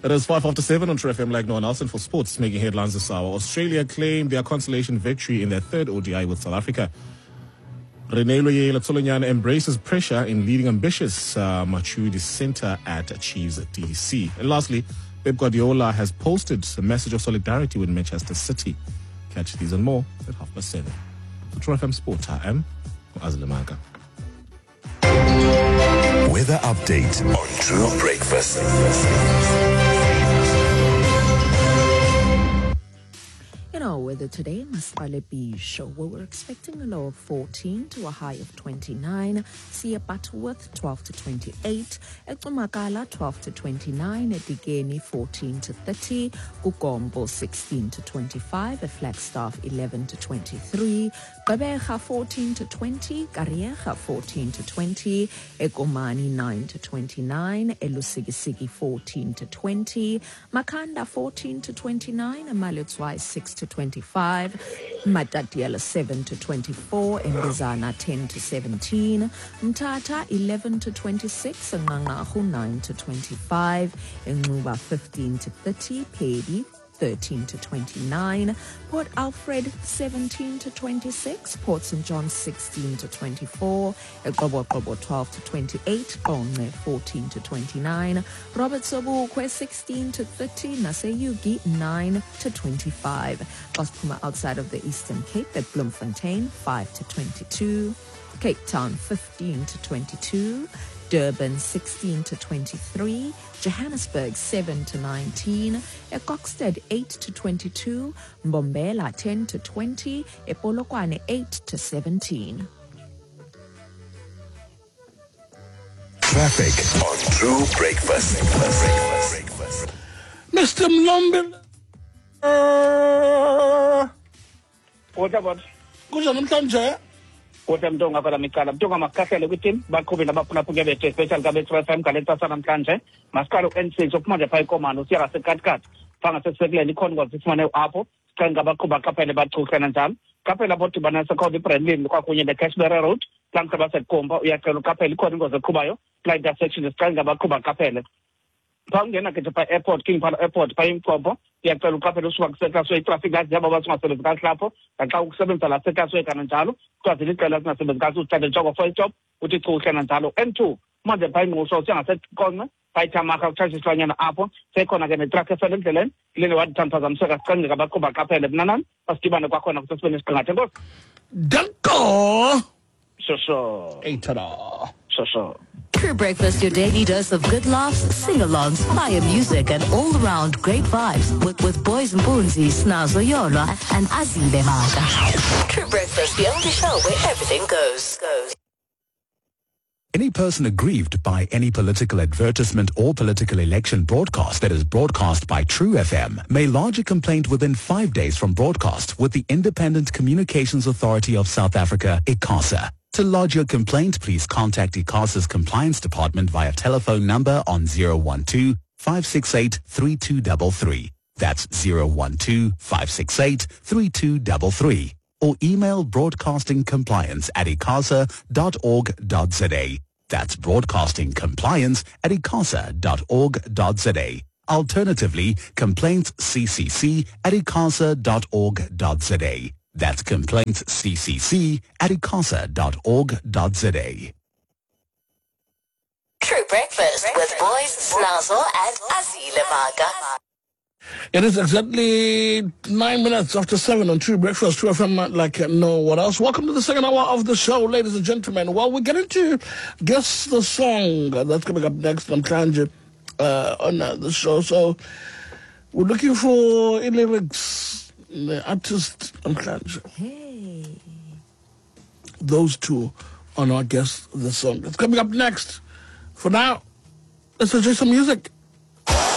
It is 7:05 on True FM, like no one else, and for sports, making headlines this hour. Australia claimed their consolation victory in their third ODI with South Africa. Rene Latsolanyana embraces pressure in leading ambitious Matuidi Centre at Chiefs DC. And lastly, Pep Guardiola has posted a message of solidarity with Manchester City. Catch these and more at 7:30. For True FM Sport, I am Azile Maka. Weather update on True Breakfast. In our weather today, Masqale Beach, where we're expecting a low of 14 to a high of 29. Sia Butterworth, 12 to 28. Ektumakala, 12 to 29. Edigeni, 14 to 30. Ugombo, 16 to 25. Flagstaff, 11 to 23. Gqeberha, 14 to 20. Kariega, 14 to 20. Ekomani, 9 to 29. Elusigisigi, 14 to 20. Makanda, 14 to 29. Malutwai, 6 to 25, Matatiela 7 to 24, Mbizana 10 to 17, Mtata 11 to 26, and Ngangahu 9 to 25, Nguba 15 to 30, Pedi 13 to 29, Port Alfred 17 to 26, Port St. John 16 to 24, Kobo 12 to 28, Onge 14 to 29, Robert Sobukwe 16 to 30, Naseyugi 9 to 25, Ospuma outside of the Eastern Cape at Bloemfontein 5 to 22, Cape Town 15 to 22, Durban 16 to 23, Johannesburg 7 to 19, Ecoxted 8 to 22, Mbombela 10 to 20, Polokwane 8 to 17. Traffic on True Breakfast. Mr. Mlombe. What? Kuza namhlanje. Kodwa mntonga kwa mikala mntonga makhahlele kwitim baqhubi nabaphulaphula bethu special kabethu FM kaleta namhlanje masikalo N6 okumanje pha ikomando siya ngasekhathi phanga sesekuleni ikhona kwazi sifumane apho sicela ngabaqhuba qaphele bachuhlana njalo qaphela bodwa banase khona iBrandlin kwakunye neCashbury Road planka basekomba uyacela uqaphele ikhona ingozi eqhubayo flight intersection sicela ngabaqhuba qaphele Pangena ke pa airport King Power Airport pa imqobo uyacela uqaphele usuka kuseklaso itraffic light yabo basingasebenzi kahle lapho xa ukusebenza la seklaso ekana njalo kwazi licela singasebenzi kahle uthanda njoko for job uthi chuhlana njalo N2 manje pa ingqusho siyangasekonqa pa ithamaka uchaza isilwanyana apho sekhona ke netruck efela endleleni lene wathi thamphazamiseka sicela ngabaqhuba qaphele nanani basidibane kwakhona kusesibene isiqingathe ngoku Danko. so Eitada. so True Breakfast, your daily dose of good laughs, sing-alongs, fire music, and all-around great vibes with boys and boonsies, Snazo Yola and Azile Maka. True Breakfast, the only show where everything goes. Any person aggrieved by any political advertisement or political election broadcast that is broadcast by True FM may lodge a complaint within 5 days from broadcast with the Independent Communications Authority of South Africa, ICASA. To lodge your complaint, please contact ICASA's Compliance Department via telephone number on 012-568-3233. That's 012-568-3233. Or email broadcastingcompliance@icasa.org.za. That's broadcastingcompliance@icasa.org.za. Alternatively, complaintsccc@icasa.org.za. That's complaintsccc@icasa.org.za. True Breakfast with boys, Snazo and Azile Maka. It is exactly 9 minutes after 7 on True Breakfast, True FM, like no what else. Welcome to the second hour of the show, ladies and gentlemen. Well, we're getting to guess the song that's coming up next. I'm trying to on the show. So we're looking for lyrics, the artist, I'm trying to. Hey. Those two on our guess the song. It's coming up next. For now, let's enjoy some music.